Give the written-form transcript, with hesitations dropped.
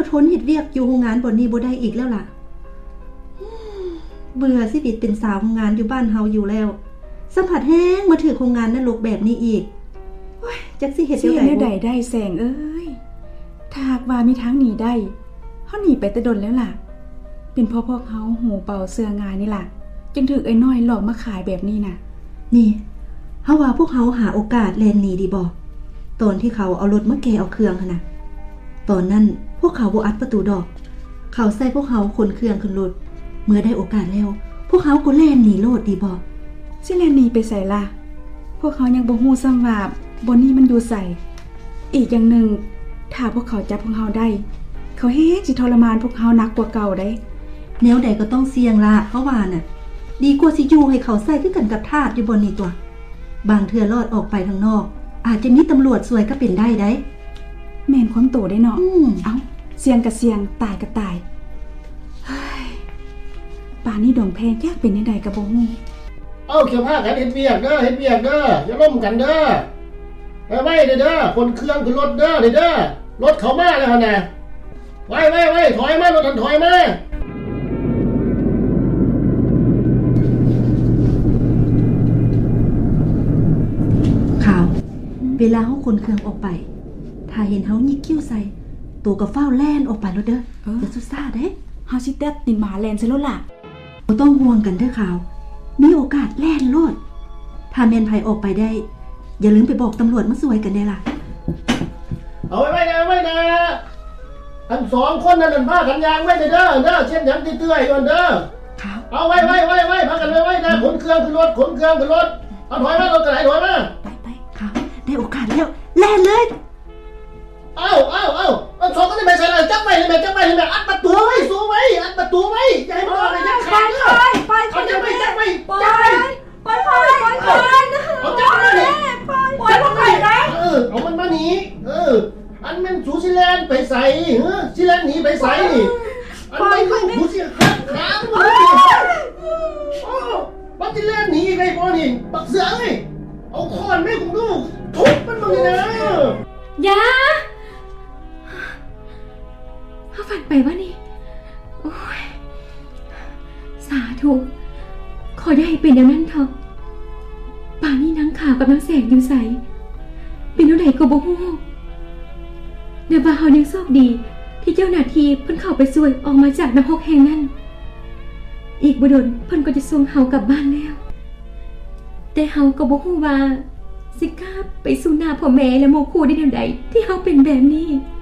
ทนเฮ็ดเวียกอยู่โรงงานบ่นี้บ่ได้อีกแล้วล่ะเบื่อชีวิตเป็นสาวโรงงานอยู่บ้านเฮาอยู่แล้วสัมผัสแห้งมาถือโรงงานนรกแบบนี้อีกโอ้ยจักสิเฮ็ดจังได๋บ่ได้แสงเอ้ยถ้าหากว่ามีทางหนีได้เฮาหนีไปแต่ดนแล้วล่ะเป็นเพราะพวกเฮาหูเป่าเสื้องานนี่ล่ะจนถึกไอ้น้อยหลอกมาขายแบบนี้น่ะนี่เฮาว่าพวกเฮาหาโอกาสแล่นหนีดีบ่ตอนที่เขาเอารถมาแก่เอาเครื่องหั่นน่ะตอนนั้นพวกเขาบ่อัดประตูดอกเขาใส่พวกเฮาขนเครื่องขึ้นรถเมื่อได้โอกาสแล้วพวกเขาก็แล่นหนีโลดดีบ่สิแล่นหนีไปไสล่ะพวกเขายังบ่ฮู้ซ้ำว่าบ่นี้มันอยู่ไสอีกอย่างหนึ่งถ้าพวกเขาจับพวกเฮาได้เขาเฮ็ดสิทรมานพวกเฮาหนักกว่าเก่าได้แนวใดก็ต้องเสี่ยงล่ะเพราะว่าน่ะดีกว่าสิอยู่ให้เขาใส่คือกันกับทาสอยู่บนนี้ตัวบางเทื่อรอดออกไปข้างนอกอาจจะมีตำรวจสวยก็เป็นได้แม่นความโตได้เนาะเอ้าเสี่ยงก็เสี่ยงตายก็ตายเฮ้ยป่านนี้ดองแพงยากเป็นจังไดก็บ่ฮู้เอาเกี่ยวผ้ากันเฮ็ดเวียกเด้ออย่าล้มกันเด้อไปไว้เด้อคนเครื่องขึ้นรถเด้อรถเข้ามาแล้วหั่นน่ะไว้ถอยมารถถอยมาข่าวเวลาเฮาคนเครื่องออกไปถ้าเห็นเฮาหยิกคิ้วใส่ตัวก็เฝ้าแล่นออกไปรถเด้ออย่าซุซ่าเด้เฮาสิแต๊ดติหมาแล่นซะแล้วล่ะบ่ต้องห่วงกันเด้อข่าวมีโอกาสแล่นโลดถ้าแม่นไผออกไปได้อย่าลืมไปบอกตำรวจมาช่วยกันได้ล่ะเอาไว้นะอัน2คนนั้นพากันยางไว้เด้อเช่นหยังเตื้อยๆก่อนเด้อเอาไว้พากันไว้นะขนเครื่องขึ้นรถเอาถอยมารถกระไหลถอยมาไปครับได้โอกาสแล้วแล่นเลยเอาสองคนนี้ไปใส่อะไรจับไว้เลยแม่อัดประตูไว้สูงไว้อัดประตูไว้อย่าให้มันออกเลยนะไปเอาจับไว้ไปเอาจับมาเลยจับมันไปนะเอามันมาหนีอันมันสูสิแลนไปใส่สิแลนหนีไปใส่อันไม่เข้าสูสิหักขามันสิแลนหนีไงพ่อนี่ปักเสือเลยเอาค้อนแม่ของลูกทุบมันมึงเลยนะอย่าเขาฝันไปวะนี่โอ้ยสาธุขอได้เป็นอย่างนั้นเถอะป่านนี้นางขาวกับนางแสงอยู่ใสเป็นเท่าไหร่ก็บ่ฮู้เดี๋ยวบ่าวยังโชคดีที่เจ้าหน้าที่เพิ่นเข้าไปช่วยออกมาจากน้ำฮกแห่งนั้นอีกบ่ดนเพิ่นก็จะส่งเฮากลับบ้านแล้วแต่เฮาก็บ่ฮู้ว่าสิกล้าไปสู่หน้าพ่อแม่และหมู่คู่ได้แนวใดที่เฮาเป็นแบบนี้